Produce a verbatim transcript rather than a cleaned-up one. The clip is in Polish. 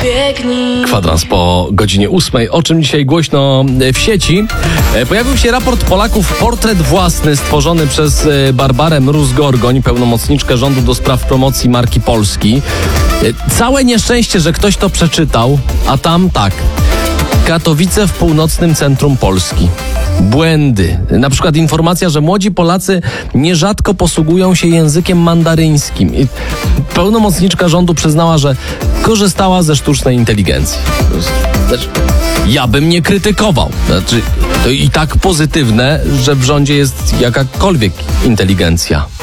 Kwadrans po godzinie ósmej. O czym dzisiaj głośno w sieci? Pojawił się raport Polaków Portret Własny, stworzony przez Barbarę Mróz-Gorgoń, pełnomocniczkę rządu do spraw promocji marki Polski. Całe nieszczęście, że ktoś to przeczytał, a tam tak. Katowice w północnym centrum Polski. Błędy. Na przykład informacja, że młodzi Polacy nierzadko posługują się językiem mandaryńskim. I pełnomocniczka rządu przyznała, że korzystała ze sztucznej inteligencji. Znaczy, ja bym nie krytykował. Znaczy, to i tak pozytywne, że w rządzie jest jakakolwiek inteligencja.